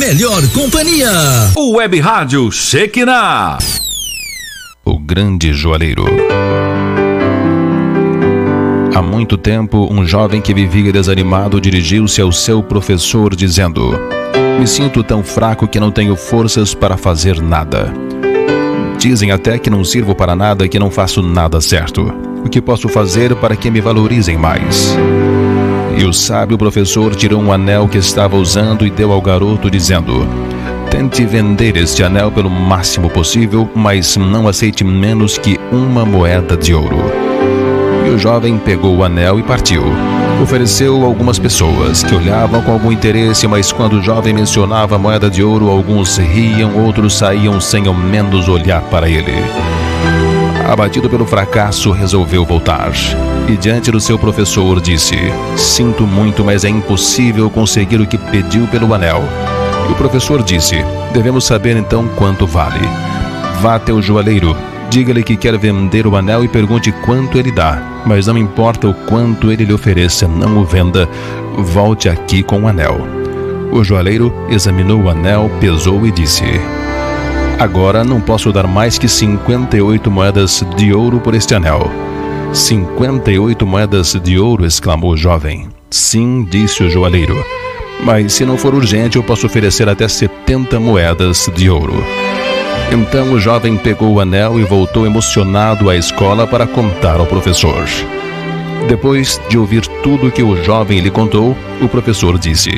melhor companhia. O Web Rádio Shekinah. O grande joalheiro. Há muito tempo, um jovem que vivia desanimado dirigiu-se ao seu professor dizendo: me sinto tão fraco que não tenho forças para fazer nada. Dizem até que não sirvo para nada, que não faço nada certo. O que posso fazer para que me valorizem mais? E o sábio professor tirou um anel que estava usando e deu ao garoto, dizendo: tente vender este anel pelo máximo possível, mas não aceite menos que 1 moeda de ouro. E o jovem pegou o anel e partiu. Ofereceu a algumas pessoas que olhavam com algum interesse, mas quando o jovem mencionava a moeda de ouro, alguns riam, outros saíam sem ao menos olhar para ele. Abatido pelo fracasso, resolveu voltar. E diante do seu professor disse: sinto muito, mas é impossível conseguir o que pediu pelo anel. E o professor disse: devemos saber então quanto vale. Vá até o joalheiro, diga-lhe que quer vender o anel e pergunte quanto ele dá. Mas não importa o quanto ele lhe ofereça, não o venda. Volte aqui com o anel. O joalheiro examinou o anel, pesou e disse: agora não posso dar mais que 58 moedas de ouro por este anel. 58 moedas de ouro, exclamou o jovem. Sim, disse o joalheiro, mas se não for urgente eu posso oferecer até 70 moedas de ouro. Então o jovem pegou o anel e voltou emocionado à escola para contar ao professor. Depois de ouvir tudo que o jovem lhe contou, o professor disse: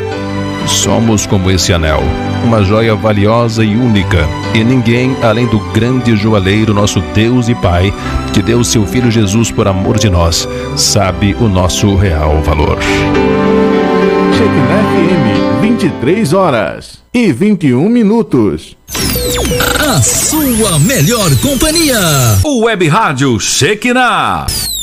somos como esse anel, uma joia valiosa e única, e ninguém, além do grande joalheiro, nosso Deus e Pai, que deu seu Filho Jesus por amor de nós, sabe o nosso real valor. Shekinah FM, 23 horas e 21 minutos. A sua melhor companhia. O Web Rádio Shekinah.